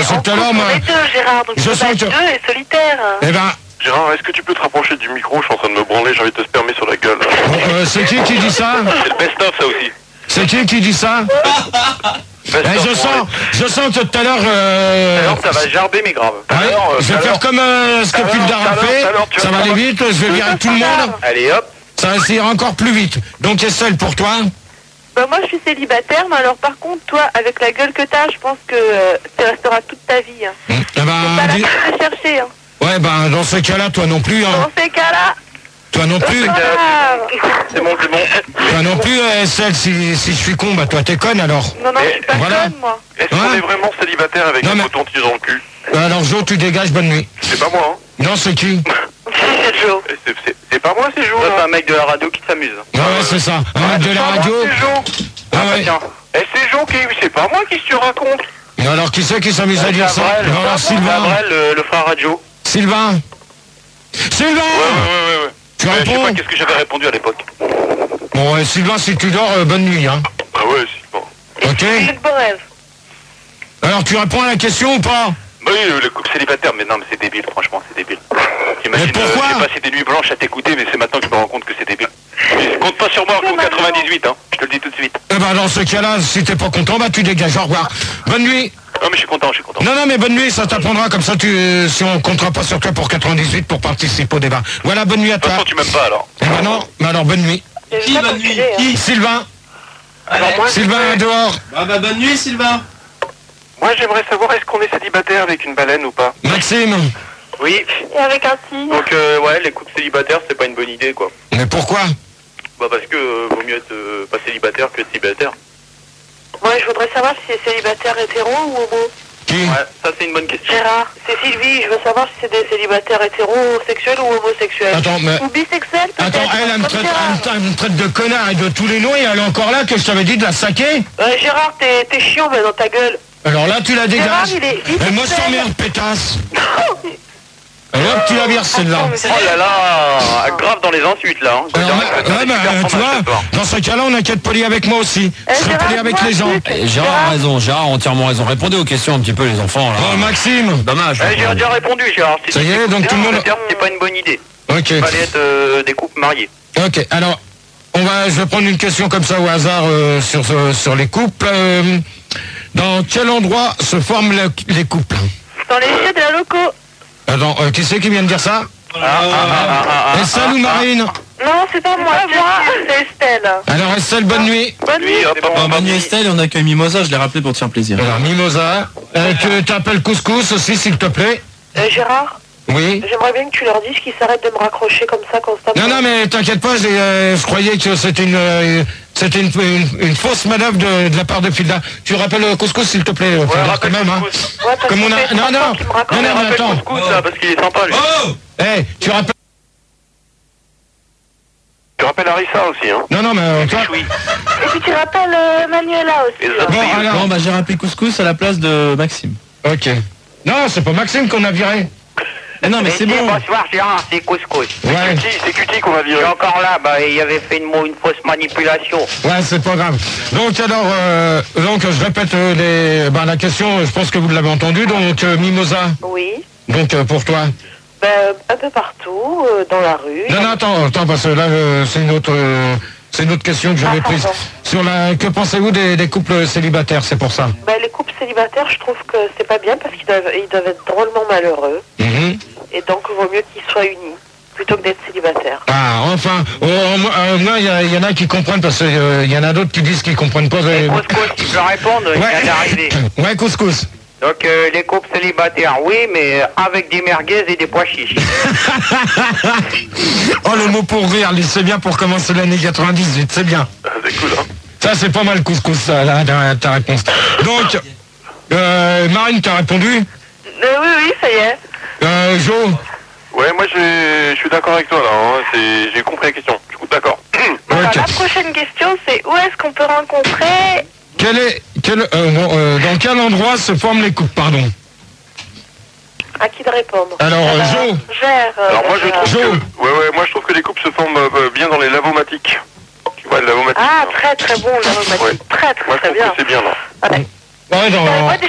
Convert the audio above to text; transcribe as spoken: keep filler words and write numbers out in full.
parce que tout à l'heure, moi... Les deux, Gérard, donc je sens que... deux et solitaire. Eh ben... Gérard, est-ce que tu peux te rapprocher du micro? Je suis en train de me branler, j'ai envie de te spermer sur la gueule. Bon, euh, c'est qui qui dit ça? C'est le best-of, ça aussi. C'est qui qui dit ça? Eh, je sens, je sens que tout à l'heure... Euh... Alors, ça va gerber, mais grave. Ouais, alors, je vais alors, faire comme euh, ce que Puldar a fait. Ça va aller vite, je vais virer tout le monde. Allez, hop. Ça va essayer encore plus vite. Donc, Estelle, pour toi? Bah, moi, je suis célibataire, mais alors, par contre, toi, avec la gueule que t'as, je pense que euh, tu resteras toute ta vie. Hein. Mmh. Eh ben, c'est pas la dis... peine de chercher. Hein. Ouais, ben, dans ce cas-là, toi non plus. Hein. Dans ces cas-là... Toi non plus. C'est bon, c'est bon. Toi non plus, euh, Estelle, si, si je suis con, bah toi t'es conne alors. Non, non, je suis pas voilà. conne, moi. Est-ce qu'on hein est vraiment célibataire avec non, un mais... coton-tige dans le cul? Alors, Jo, tu dégages, bonne nuit. C'est pas moi, hein. Non, c'est qui? C'est Jo. C'est pas moi, c'est Jo. C'est un mec de la radio qui s'amuse. Ouais, ouais, c'est ça. Un mec de la radio. C'est Jo. Ah ouais. Eh, c'est Jo qui... C'est pas moi qui se raconte. Alors, qui c'est qui s'amuse à dire ça? Alors, Sylvain. Le frère radio. Sylvain. Sylvain. Ouais, ouais, ouais, ouais. Tu euh, réponds? Je sais pas qu'est-ce que j'avais répondu à l'époque. Bon, euh, Sylvain, si tu dors, euh, bonne nuit, hein. Ah ouais, si, bon. Ok. C'est le beau rêve. Alors, tu réponds à la question ou pas? Bah oui, euh, le couple célibataire, mais non, mais c'est débile, franchement, c'est débile. Mais pourquoi? euh, J'ai passé des nuits blanches à t'écouter, mais c'est maintenant que je me rends compte que c'est débile. Je compte pas sur moi, compte quatre-vingt-dix-huit, hein. Je te le dis tout de suite. Eh ben, dans ce cas-là, si t'es pas content, bah tu dégages, au revoir. Bonne nuit. Non, mais je suis content, je suis content. Non, non, mais bonne nuit, ça t'apprendra, comme ça, tu, euh, si on comptera pas sur toi pour quatre-vingt-dix-huit pour participer au débat. Voilà, bonne nuit à De toute toi. façon, tu m'aimes pas, alors. Eh ben non, mais alors bonne nuit. Qui bonne nuit? Qui? Sylvain. Alors, moi, Sylvain, dehors. Ah bah bonne nuit Sylvain. Moi, j'aimerais savoir, est-ce qu'on est célibataire avec une baleine ou pas? Maxime. Oui. Et avec un signe. Donc, euh, ouais, les couples célibataires, c'est pas une bonne idée, quoi. Mais pourquoi? Bah, parce que euh, vaut mieux être euh, pas célibataire que être célibataire. Moi, je voudrais savoir si c'est célibataire hétéro ou homo. Qui? Ouais, ça, c'est une bonne question. Gérard, c'est Sylvie, je veux savoir si c'est des célibataires hétérosexuels ou homosexuels. Attends, mais... Ou bisexuels, peut-être. Attends, elle, elle me, comme traite, Gérard. elle, elle me traite de connard et de tous les noms et elle est encore là que je t'avais dit de la saquer. Euh, Gérard, t'es t'es chiant, mais dans ta gueule. Alors là, tu la Gérard, dégages. il est Et moi, je bisexuel. t'emmerde, pétasse. Et hop, tu la vires, celle-là. Attends, mais c'est- Oh là là, grave dans les insultes, là. Hein. Je veux Alors, dire, ouais, ça, ouais, c'est bah, super tu fromage, vois, ce soir. dans ce cas-là, on a qu'à être poli avec moi aussi. Eh, Je serai Gérard, poli avec moi, les gens. un truc. Et Gérard a raison, Gérard a entièrement raison. Répondez aux questions un petit peu les enfants là. Oh, Maxime. Dommage. Eh, j'ai déjà répondu, Gérard. Si Ça tu y est, t'écoutes donc bien, tout le monde- ça veut dire que c'est pas une bonne idée. Ok. Il fallait être euh, des couples mariés. Ok, alors, on va, je vais prendre une question comme ça au hasard euh, sur, euh, sur les couples. Euh, dans quel endroit se forment le- les couples? Dans les jeux de la loco. Attends, euh, qui c'est qui vient de dire ça? Ah, ah, ah, ah, ah, Estelle ou Marine? Non, c'est pas moi, c'est moi, c'est Estelle. Alors Estelle, bonne nuit. Bonne nuit. Oui, hop, hop, Bon, hop, bonne nuit hop. Estelle et on accueille Mimosa, je l'ai rappelé pour te faire plaisir. Alors Mimosa, euh, tu t'appelles Couscous aussi, s'il te plaît? Euh, Gérard, Oui. j'aimerais bien que tu leur dises qu'ils s'arrêtent de me raccrocher comme ça constamment. Non, non, mais t'inquiète pas, j'ai, euh, je croyais que c'était une, euh, c'était une, une, une fausse manœuvre de, de la part de Filda. Tu rappelles euh, Couscous, s'il te plaît, euh, Filda, quand rappelle même, hein. Couscous. Ouais, parce Comme que on a- ça fait non, trente non. ans qu'il me raccroche. Non, non, mais Rappelle attends. Couscous, là, parce qu'il est sympa, lui. Oh Eh, tu rappelles... Tu rappelles Harissa aussi, hein. Non, non, mais euh, toi... Oui. Et puis tu rappelles euh, Manuela aussi. Et là. ça- Bon, alors... Bon bah j'ai rappelé Couscous à la place de Maxime. Ok. Non, c'est pas Maxime qu'on a viré. Eh non mais c'est bon. Bonsoir Gérard, c'est Couscous. Ouais, Cutie, c'est Cutie qu'on va Je virer. suis encore là, bah il avait fait une, mo- une fausse manipulation. ouais, c'est pas grave. Donc, alors, euh, donc, je répète euh, les, ben, la question, je pense que vous l'avez entendu. Donc, euh, Mimosa, Oui. donc, euh, pour toi. Ben, un peu partout, euh, dans la rue. Non, non, attends, attends, parce que là, euh, c'est une autre... euh, c'est une autre question que j'avais Ah, prise. pardon. Sur la, que pensez-vous des, des couples célibataires, c'est pour ça. Ben, les couples célibataires, je trouve que c'est pas bien parce qu'ils doivent, ils doivent être drôlement malheureux. Mhm. Et donc, il vaut mieux qu'ils soient unis plutôt que d'être célibataires. Ah, enfin, oh, moi, euh, moi, il y, a- il y en a qui comprennent parce qu'il euh, y en a d'autres qui disent qu'ils comprennent pas. euh, Couscous, il peut répondre, il vient d'arriver. ouais, couscous. Donc euh, les couples célibataires, oui, mais avec des merguez et des pois chiches. Oh, le mot pour rire, c'est bien pour commencer l'année quatre-vingt-dix-huit, c'est bien. Ah, c'est cool, hein. Ça, c'est pas mal, couscous, ça, là, ta, ta réponse. Donc, euh, Marine, t'as répondu? Euh, oui, oui, ça y est. Euh, Jo? Ouais, moi, j'ai- je suis d'accord avec toi, là. Hein. C'est- J'ai compris la question. Du coup, d'accord. Alors, Ok. la prochaine question, c'est où est-ce qu'on peut rencontrer... Quel est, quel, euh, non, euh, dans quel endroit se forment les couples, pardon? À qui de répondre? Alors, euh, Jo? Gère. euh, Alors, moi, je Gérard. trouve Jo. que... Ouais, ouais, moi, je trouve que les couples se forment euh, bien dans les lavomatiques. Tu vois, le lavomatique. Ah, hein. très très bon, l'aromatique. Ouais. Très très Moi, je très trouve bien. que c'est bien, là. Ouais. Ouais, dans... Euh, moi, des